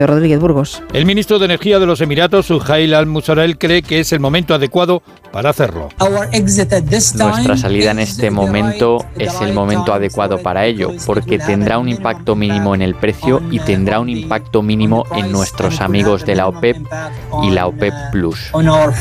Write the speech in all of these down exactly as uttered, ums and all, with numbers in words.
Rodríguez Burgos. El ministro de Energía de los Emiratos, Suhail Al-Musarrel, cree que es el momento adecuado para hacerlo. Nuestra salida en este momento es el momento adecuado para ello, porque tendrá un impacto mínimo en el precio y tendrá un impacto mínimo en nuestros amigos de la OPEP y la OPEP Plus.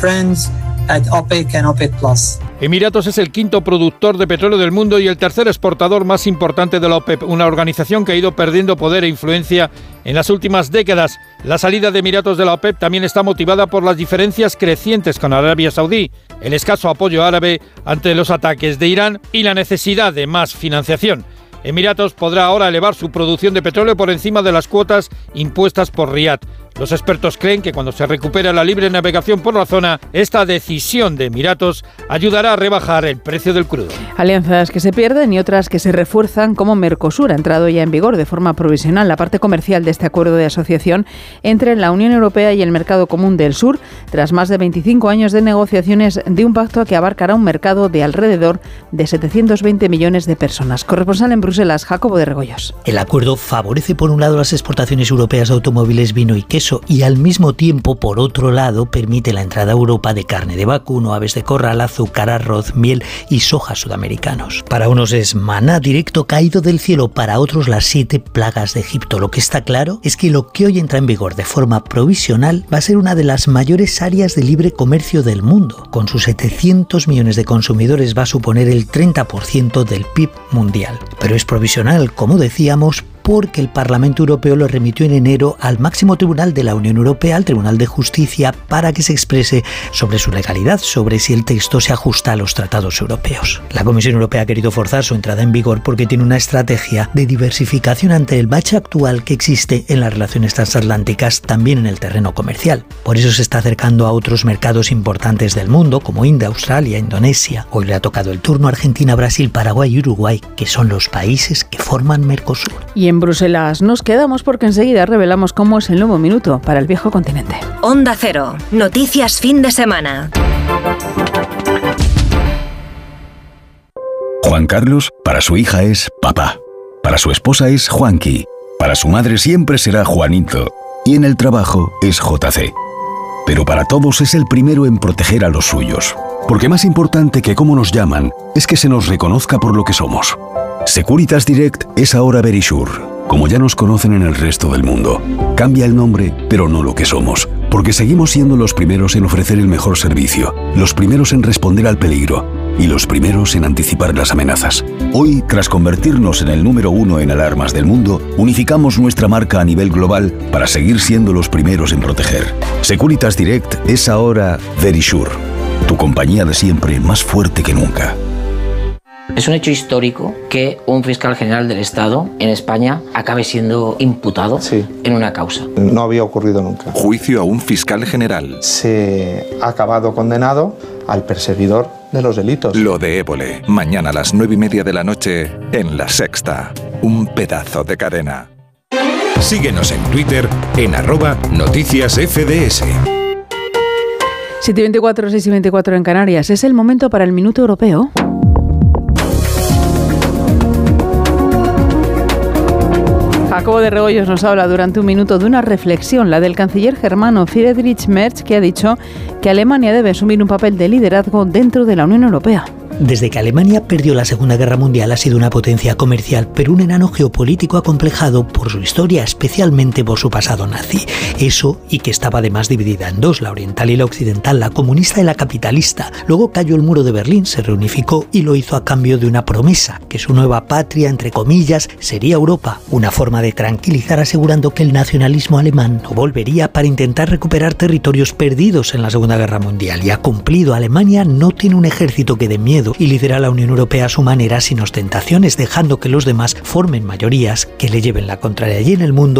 Emiratos es el quinto productor de petróleo del mundo y el tercer exportador más importante de la OPEP, una organización que ha ido perdiendo poder e influencia en las últimas décadas. La salida de Emiratos de la OPEP también está motivada por las diferencias crecientes con Arabia Saudí, el escaso apoyo árabe ante los ataques de Irán y la necesidad de más financiación. Emiratos podrá ahora elevar su producción de petróleo por encima de las cuotas impuestas por Riad. Los expertos creen que cuando se recupere la libre navegación por la zona, esta decisión de Emiratos ayudará a rebajar el precio del crudo. Alianzas que se pierden y otras que se refuerzan, como Mercosur. Ha entrado ya en vigor de forma provisional la parte comercial de este acuerdo de asociación entre la Unión Europea y el Mercado Común del Sur, tras más de veinticinco años de negociaciones de un pacto que abarcará un mercado de alrededor de setecientos veinte millones de personas. Corresponsal en Bruselas, Jacobo de Regoyos. El acuerdo favorece por un lado las exportaciones europeas de automóviles, vino y queso, y al mismo tiempo, por otro lado, permite la entrada a Europa de carne de vacuno, aves de corral, azúcar, arroz, miel y soja sudamericanos. Para unos es maná directo caído del cielo, para otros las siete plagas de Egipto. Lo que está claro es que lo que hoy entra en vigor de forma provisional va a ser una de las mayores áreas de libre comercio del mundo. Con sus setecientos millones de consumidores va a suponer el treinta por ciento del P I B mundial. Pero es provisional, como decíamos, porque el Parlamento Europeo lo remitió en enero al máximo tribunal de la Unión Europea, al Tribunal de Justicia, para que se exprese sobre su legalidad, sobre si el texto se ajusta a los tratados europeos. La Comisión Europea ha querido forzar su entrada en vigor porque tiene una estrategia de diversificación ante el bache actual que existe en las relaciones transatlánticas, también en el terreno comercial. Por eso se está acercando a otros mercados importantes del mundo, como India, Australia, Indonesia. Hoy le ha tocado el turno a Argentina, Brasil, Paraguay y Uruguay, que son los países que forman Mercosur. Y en Bruselas nos quedamos porque enseguida revelamos cómo es el nuevo minuto para el viejo continente. Onda Cero, noticias fin de semana. Juan Carlos, para su hija es papá. Para su esposa es Juanqui. Para su madre siempre será Juanito. Y en el trabajo es J C. Pero para todos es el primero en proteger a los suyos. Porque más importante que cómo nos llaman es que se nos reconozca por lo que somos. Securitas Direct es ahora Verisure, como ya nos conocen en el resto del mundo. Cambia el nombre, pero no lo que somos, porque seguimos siendo los primeros en ofrecer el mejor servicio, los primeros en responder al peligro y los primeros en anticipar las amenazas. Hoy, tras convertirnos en el número uno en alarmas del mundo, unificamos nuestra marca a nivel global para seguir siendo los primeros en proteger. Securitas Direct es ahora Verisure, tu compañía de siempre más fuerte que nunca. Es un hecho histórico que un fiscal general del Estado en España acabe siendo imputado sí. en una causa. No había ocurrido nunca. Juicio a un fiscal general. Se ha acabado condenado al perseguidor de los delitos. Lo de Évole, mañana a las nueve y media de la noche en La Sexta. Un pedazo de cadena. Síguenos en Twitter en arroba noticias F D S. siete y veinticuatro, seis y veinticuatro en Canarias. Es el momento para el Minuto Europeo. Jacobo de Regoyos nos habla durante un minuto de una reflexión, la del canciller germano Friedrich Merz, que ha dicho que Alemania debe asumir un papel de liderazgo dentro de la Unión Europea. Desde que Alemania perdió la Segunda Guerra Mundial ha sido una potencia comercial, pero un enano geopolítico acomplejado por su historia, especialmente por su pasado nazi. Eso y que estaba además dividida en dos, la oriental y la occidental, la comunista y la capitalista. Luego cayó el muro de Berlín, se reunificó y lo hizo a cambio de una promesa, que su nueva patria, entre comillas, sería Europa. Una forma de tranquilizar asegurando que el nacionalismo alemán no volvería para intentar recuperar territorios perdidos en la Segunda Guerra Mundial. Y ha cumplido. Alemania no tiene un ejército que dé miedo y lidera la Unión Europea a su manera, sin ostentaciones, dejando que los demás formen mayorías que le lleven la contraria. Allí en el mundo